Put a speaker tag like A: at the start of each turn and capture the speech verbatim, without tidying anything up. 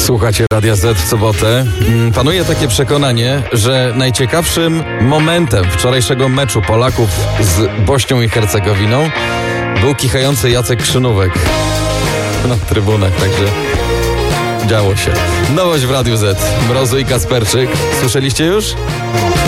A: Słuchacie Radia Z w sobotę. Panuje takie przekonanie, że najciekawszym momentem wczorajszego meczu Polaków z Bośnią i Hercegowiną był kichający Jacek Krzynówek na trybunach, także działo się. Nowość w Radiu Z. Mrozu i Kasperczyk. Słyszeliście już?